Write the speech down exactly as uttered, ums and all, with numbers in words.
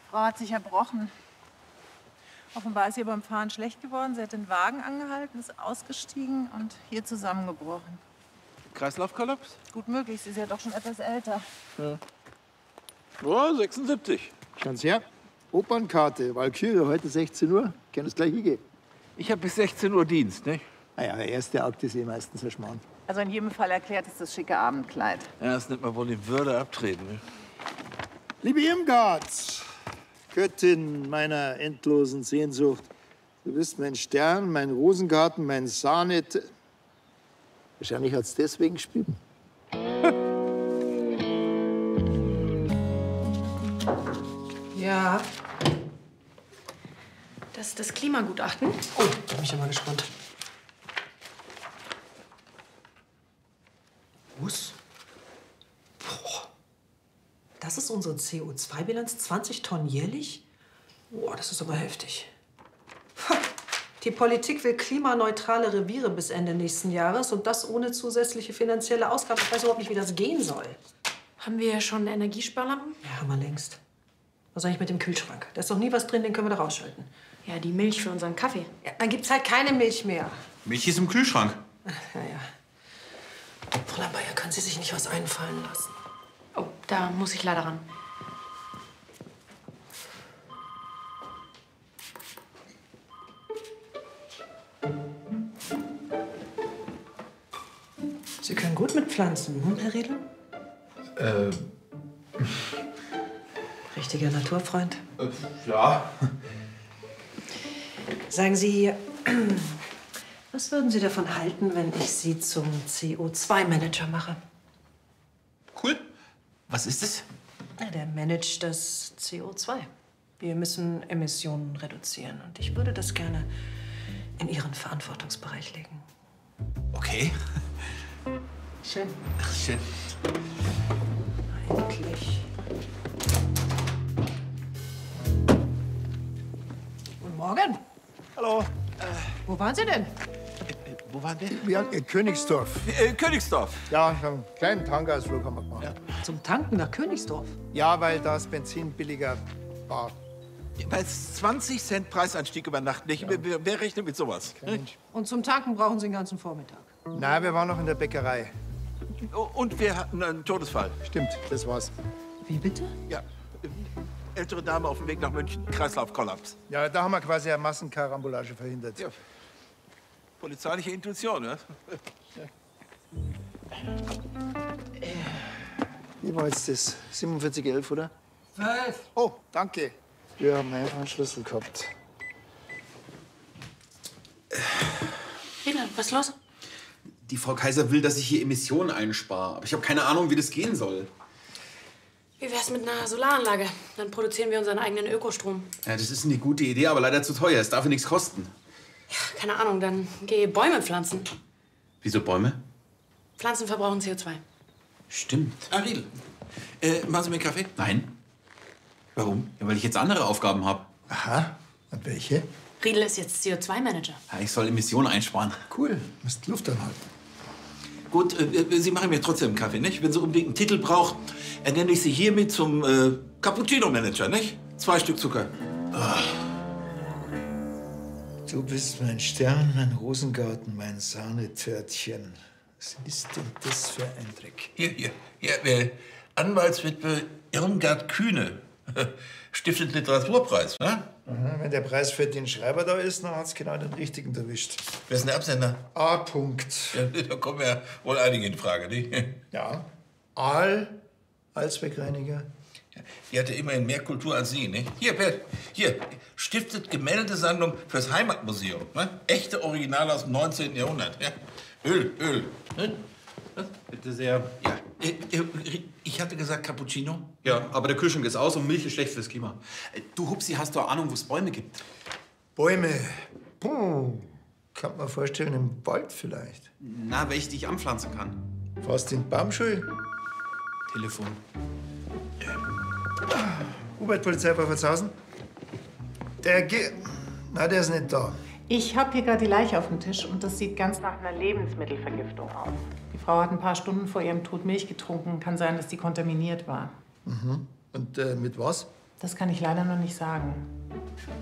Frau hat sich erbrochen. Offenbar ist ihr beim Fahren schlecht geworden. Sie hat den Wagen angehalten, ist ausgestiegen und hier zusammengebrochen. Kreislaufkollaps? Gut möglich, sie ist ja doch schon etwas älter. Ja. Oh, sechsundsiebzig. Schauen Sie her. Opernkarte, Walküre, heute sechzehn Uhr. Können es gleich hingehen. Ich habe bis sechzehn Uhr Dienst, nicht? Naja, der erste Akt ist eh meistens ein Schmarrn. Also in jedem Fall erklärt es das schicke Abendkleid. Ja, das nennt man wohl in Würde abtreten. Ne? Liebe Irmgard, Göttin meiner endlosen Sehnsucht, du bist mein Stern, mein Rosengarten, mein Sahne. Wahrscheinlich hat es deswegen geschrieben. Ja. Das ist das Klimagutachten. Oh, bin ich ja mal gespannt. Was? Boah. Das ist unsere C O zwei Bilanz, zwanzig Tonnen jährlich? Boah, das ist aber heftig. Die Politik will klimaneutrale Reviere bis Ende nächsten Jahres und das ohne zusätzliche finanzielle Ausgaben. Ich weiß überhaupt nicht, wie das gehen soll. Haben wir schon Energiesparlampen? Ja, haben wir längst. Was eigentlich mit dem Kühlschrank? Da ist doch nie was drin, den können wir doch ausschalten. Ja, die Milch für unseren Kaffee. Ja, dann gibt's halt keine Milch mehr. Milch ist im Kühlschrank. Ja, ja. Fräulein Bayer, können Sie sich nicht was einfallen lassen? Oh, da muss ich leider ran. Sie können gut mit Pflanzen, hm, Herr Riedel? Äh. Richtiger Naturfreund. Äh, ja. Sagen Sie, was würden Sie davon halten, wenn ich Sie zum C O zwei Manager mache? Cool. Was ist es? Ja, der managt das C O zwei. Wir müssen Emissionen reduzieren. Und ich würde das gerne in Ihren Verantwortungsbereich legen. Okay. Schön. Ach, schön. Endlich. Guten Morgen. Hallo. Äh, wo waren Sie denn? Äh, wo waren wir? Wir in Königsdorf. Äh, Königsdorf. Ja, einen kleinen Tankausflug haben wir gemacht. Ja. Zum Tanken nach Königsdorf? Ja, weil das Benzin billiger war. Bei zwanzig Cent Preisanstieg über Nacht nicht. Ja. Wer, wer rechnet mit sowas? Und zum Tanken brauchen Sie den ganzen Vormittag? Nein, wir waren noch in der Bäckerei. Und wir hatten einen Todesfall. Stimmt, das war's. Wie bitte? Ja. Ältere Dame auf dem Weg nach München. Kreislaufkollaps. Ja, da haben wir quasi eine Massenkarambolage verhindert. Ja. Polizeiliche Intuition, ne? Wie war jetzt das? siebenundvierzig elf, oder? Zwölf. Oh, danke. Wir haben einfach einen Schlüssel gehabt. Riedel, was ist los? Die Frau Kaiser will, dass ich hier Emissionen einspare. Aber ich habe keine Ahnung, wie das gehen soll. Wie wär's mit einer Solaranlage? Dann produzieren wir unseren eigenen Ökostrom. Ja, das ist eine gute Idee, aber leider zu teuer. Es darf ja nichts kosten. Ja, keine Ahnung, dann geh Bäume pflanzen. Wieso Bäume? Pflanzen verbrauchen C O zwei. Stimmt. Ah, Riedel. Äh, machen Sie mir einen Kaffee? Nein. Warum? Ja, weil ich jetzt andere Aufgaben habe. Aha. Und welche? Riedel ist jetzt C O zwei Manager. Ja, ich soll Emissionen einsparen. Cool. Musst Luft anhalten. Gut, äh, Sie machen mir trotzdem einen Kaffee, nicht? Wenn Sie unbedingt einen Titel braucht, ernenne ich Sie hiermit zum äh, Cappuccino-Manager, nicht? Zwei Stück Zucker. Oh. Du bist mein Stern, mein Rosengarten, mein Sahnetörtchen. Was ist denn das für ein Dreck? Hier, hier. hier äh, Anwaltswitwe Irmgard Kühne. Stiftet Literaturpreis, ne? Aha, wenn der Preis für den Schreiber da ist, dann hat's genau den richtigen erwischt. Wer ist denn der Absender? A. -Punkt. Ja, da kommen ja wohl einige in Frage, nicht? Ja. Aal, Allzweckreiniger. Ja, die hatte immerhin mehr Kultur als Sie, nicht? Hier, Bert, hier. Stiftet Gemäldesammlung fürs Heimatmuseum. Ne? Echte Originale aus dem neunzehnten Jahrhundert. Ja? Öl, Öl. Ne? Bitte sehr. Ja, äh, äh, ich hatte gesagt Cappuccino. Ja, aber der Kühlschrank ist aus und Milch ist schlecht fürs Klima. Du, Hupsi, hast du Ahnung, wo es Bäume gibt? Bäume. Puh. Kann man vorstellen, im Wald vielleicht. Na, welche, die ich anpflanzen kann. Fast in Baumschule. Telefon. Umweltpolizei bei Verzhausen. Der Ge... Na, der ist nicht da. Ich habe hier gerade die Leiche auf dem Tisch und das sieht ganz nach einer Lebensmittelvergiftung aus. Die Frau hat ein paar Stunden vor ihrem Tod Milch getrunken. Kann sein, dass die kontaminiert war. Mhm. Und äh, mit was? Das kann ich leider noch nicht sagen.